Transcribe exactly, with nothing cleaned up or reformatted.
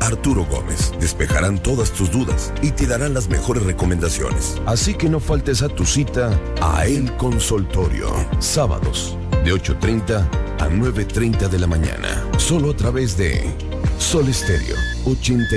Arturo Gómez despejarán todas tus dudas y te darán las mejores recomendaciones. Así que no faltes a tu cita a El Consultorio. Sábados, de ocho treinta a nueve treinta de la mañana. Solo a través de Sol Estéreo ochenta.